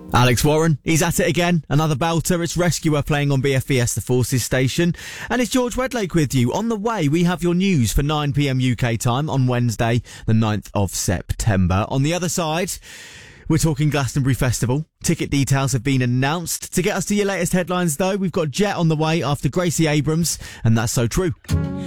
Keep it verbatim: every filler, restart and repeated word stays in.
Alex Warren, he's at it again. Another belter. It's Rescuer playing on B F B S The Forces station. And it's George Wedlake with you. On the way, we have your news for nine p m U K time on Wednesday, the ninth of September. On the other side, we're talking Glastonbury Festival. Ticket details have been announced. To get us to your latest headlines, though, we've got Jet on the way after Gracie Abrams, and That's So True.